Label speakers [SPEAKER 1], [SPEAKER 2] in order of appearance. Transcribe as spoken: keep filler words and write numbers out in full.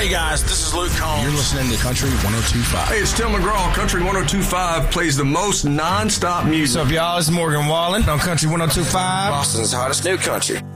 [SPEAKER 1] Hey guys, this is Luke Combs.
[SPEAKER 2] You're listening to Country one oh two point five.
[SPEAKER 3] Hey, it's Tim McGraw. Country one oh two point five plays the most non-stop music.
[SPEAKER 2] What's up, y'all? It's Morgan Wallen on Country one oh two point five.
[SPEAKER 1] Boston's hottest new country.